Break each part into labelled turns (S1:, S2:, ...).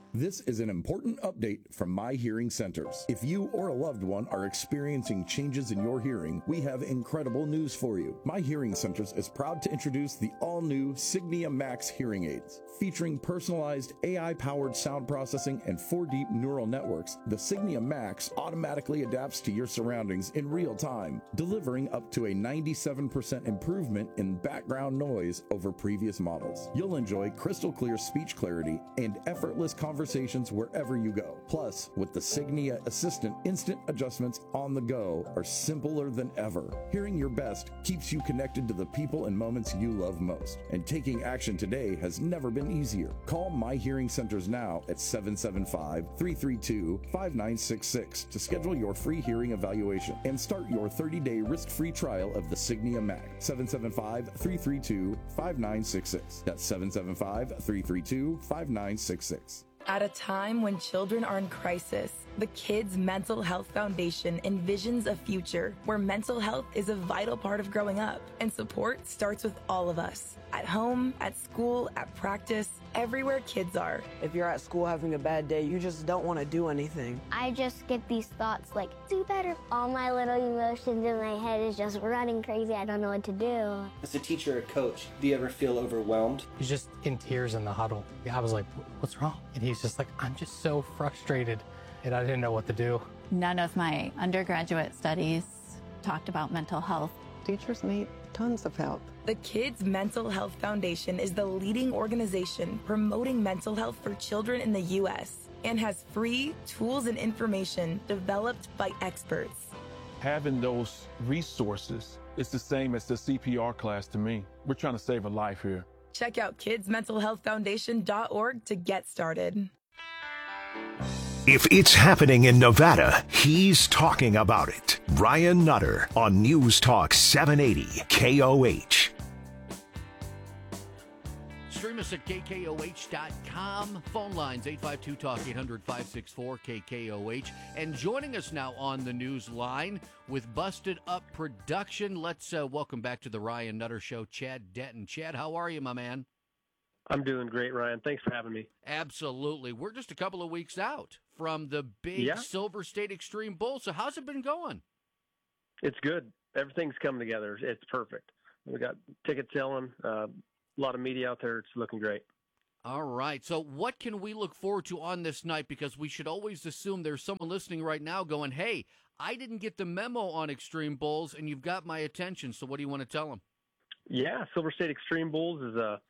S1: This is an important update from My Hearing Centers. If you or a loved one are experiencing changes in your hearing, we have incredible news for you. My Hearing Centers is proud to introduce the all-new Signia Max hearing aids. Featuring personalized AI-powered sound processing and 4 deep neural networks, the Signia Max automatically adapts to your surroundings in real time, delivering up to a 97% improvement in background noise over previous models. You'll enjoy crystal clear speech clarity and effortless conversations wherever you go. Plus, with the Signia Assistant, instant adjustments on the go are simpler than ever. Hearing your best keeps you connected to the people and moments you love most. And taking action today has never been easier. Call My Hearing Centers now at 775-332-5966 to schedule your free hearing evaluation and start your 30-day risk-free trial of the Signia Max. 775-332-5966. That's 775-332-5966.
S2: At a time when children are in crisis, the Kids Mental Health Foundation envisions a future where mental health is a vital part of growing up, and support starts with all of us. At home, at school, at practice, everywhere kids are.
S3: If you're at school having a bad day, you just don't want to do anything.
S4: I just get these thoughts like, do better. All my little emotions in my head is just running crazy. I don't know what to do.
S5: As a teacher or coach, do you ever feel overwhelmed?
S6: He's just in tears in the huddle. I was like, what's wrong? And he's just like, I'm just so frustrated, and I didn't know what to do.
S7: None of my undergraduate studies talked about mental health.
S8: Teachers need tons of help.
S2: The Kids Mental Health Foundation is the leading organization promoting mental health for children in the U.S. and has free tools and information developed by experts.
S9: Having those resources is the same as the CPR class to me. We're trying to save a life here.
S2: Check out kidsmentalhealthfoundation.org to get started.
S10: If it's happening in Nevada, he's talking about it. Ryan Nutter on News Talk 780 KOH.
S11: Stream us at KKOH.com. Phone lines 852-TALK 800-564-KKOH. And joining us now on the news line with Busted Up Production, let's welcome back to the Ryan Nutter Show, Chad Denton. Chad, how are you, my man?
S12: I'm doing great, Ryan. Thanks for having me.
S11: Absolutely. We're just a couple of weeks out from the big Silver State Extreme Bowl. So how's it been going?
S12: It's good. Everything's coming together. It's perfect. We got tickets selling, a lot of media out there. It's looking great.
S11: All right. So what can we look forward to on this night? Because we should always assume there's someone listening right now going, hey, I didn't get the memo on Extreme Bowls, and you've got my attention. So what do you want to tell them?
S12: Yeah, Silver State Extreme Bowls is a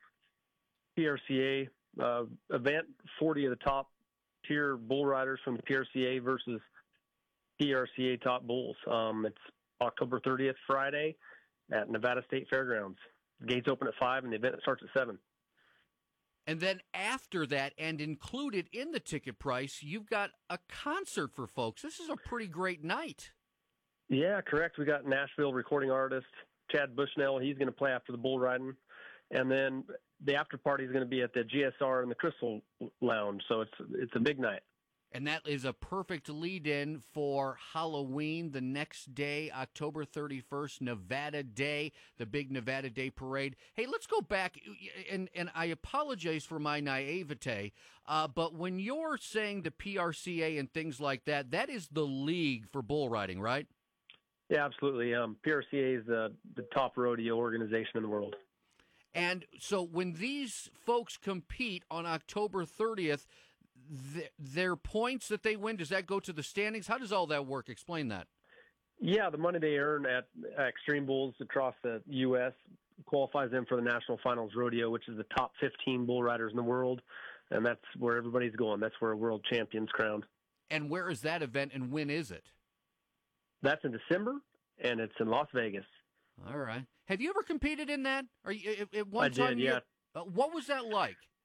S12: PRCA event. 40 of the top tier bull riders from the PRCA versus PRCA top bulls. It's October 30th, Friday, at Nevada State Fairgrounds. Gates open at 5 and the event starts at 7.
S11: And then after that, and included in the ticket price, you've got a concert for folks. This is a pretty great night.
S12: Yeah, correct. We got Nashville recording artist Chad Bushnell. He's going to play after the bull riding. And then the after party is going to be at the GSR and the Crystal Lounge. So it's a big night.
S11: And that is a perfect lead-in for Halloween the next day, October 31st, Nevada Day, the big Nevada Day Parade. Hey, let's go back, and I apologize for my naivete, but when you're saying the PRCA and things like that, that is the league for bull riding, right?
S12: Yeah, absolutely. PRCA is the top rodeo organization in the world.
S11: And so when these folks compete on October 30th, their points that they win, does that go to the standings? How does all that work? Explain that.
S12: Yeah, the money they earn at Extreme Bulls across the U.S. qualifies them for the National Finals Rodeo, which is the top 15 bull riders in the world, and that's where everybody's going. That's where a world champion's crowned.
S11: And where is that event, and when is it?
S12: That's in December, and it's in Las Vegas.
S11: All right. Have you ever competed in that? Or at one
S12: I
S11: time
S12: did, yeah.
S11: What was that like?